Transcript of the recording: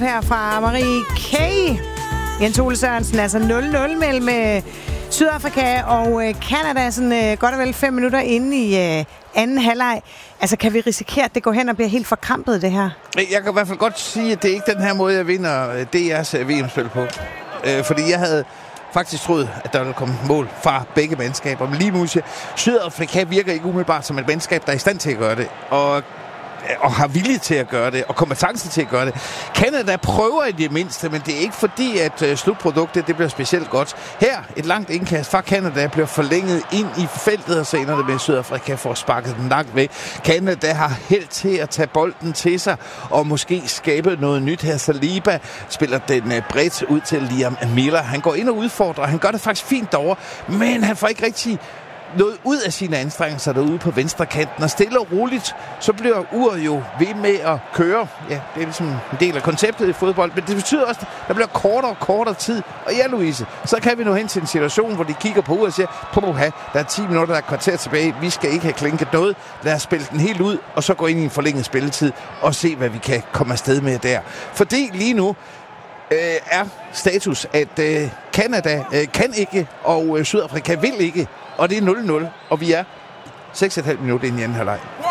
her fra Marie K. Jens Ole Sørensen, altså 0-0 mellem Sydafrika og Canada, sådan godt og vel 5 minutter inde i anden halvleg. Altså, kan vi risikere, at det går hen og bliver helt forkrampet, det her? Jeg kan i hvert fald godt sige, at det er ikke den her måde, jeg vinder DR's VM-spil på. Fordi jeg havde faktisk troet, at der ville komme mål fra begge mandskaber. Men lige nu siger Sydafrika virker ikke umiddelbart som et mandskab, der er i stand til at gøre det. Og har vilje til at gøre det, og kompetencen til at gøre det. Canada prøver i det mindste, men det er ikke fordi, at slutproduktet det bliver specielt godt. Her, et langt indkast fra Canada bliver forlænget ind i feltet, og så ender det med, at Sydafrika får sparket den langt væk. Canada har held til at tage bolden til sig, og måske skabe noget nyt her. Saliba spiller den bredt ud til Liam Miller. Han går ind og udfordrer, han gør det faktisk fint derovre, men han får ikke rigtig noget ud af sine anstrengelser derude på venstre kanten, og stille og roligt, så bliver uret jo ved med at køre. Ja, det er ligesom en del af konceptet i fodbold, men det betyder også, at der bliver kortere og kortere tid. Og ja, Louise, så kan vi nå hen til en situation, hvor de kigger på uret og siger, der er 10 minutter, der er kvarter tilbage, vi skal ikke have klinket noget, lad os spille den helt ud, og så gå ind i en forlænget spilletid, og se, hvad vi kan komme afsted med der. Fordi lige nu er status, at Canada kan ikke, og Sydafrika vil ikke, og det er 0-0, og vi er 6,5 minutter inde i anden halvleg.